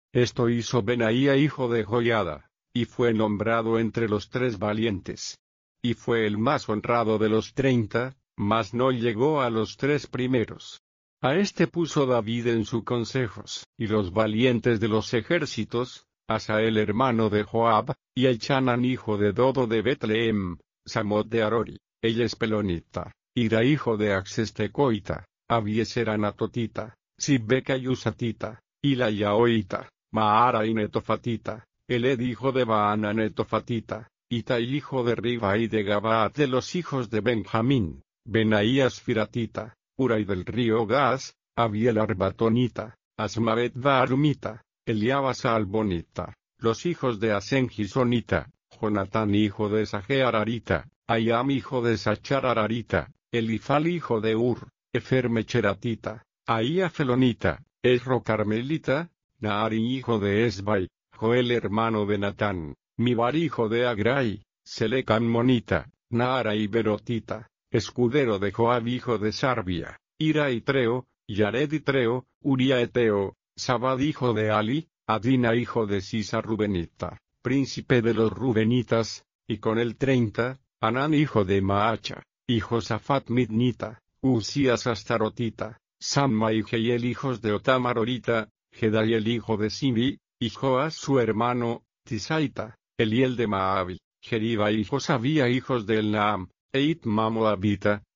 Esto hizo Benaía hijo de Joiada, y fue nombrado entre los 3 valientes. Y fue el más honrado de los 30, mas no llegó a los 3 primeros. A este puso David en sus consejos, y los valientes de los ejércitos, Asael hermano de Joab, y Elchanán hijo de Dodo de Betlehem, Samot de Arori, ella es pelonita, Ira hijo de Axestecoita, Abieser anatotita, Sibbeca y Usatita, Ila yaoita, Maara y netofatita, Eled hijo de Baana netofatita, Itai hijo de Riba y de Gabaat de los hijos de Benjamín, Benaías firatita, Uray del río Gas, Abiel arbatonita, Asmavet barumita, Eliabas albonita, los hijos de Asen gisonita, Jonatán hijo de Sajer ararita, Ayam hijo de Sachar ararita, Elifal hijo de Ur, Efer mecheratita, Ahía felonita, Esro carmelita, Naari hijo de Esbai, Joel hermano de Natán, Mibar hijo de Agrai, Selecan monita, Naara y berotita, escudero de Joab hijo de Sarbia, Ira y Treo, Yared y Treo, Uría eteo, Sabad hijo de Ali, Adina hijo de Sisa rubenita, príncipe de los rubenitas, y con el 30, Anán hijo de Maacha, y Josafat midnita, Usías astarotita, Samma y Jehiel hijos de Otamarorita, Gedaliel hijo de Simbi, y Joas su hermano, Tisaita, Eliel de Maabi, Jeriba y Josabía hijos de Elnaam, Eit Moabita,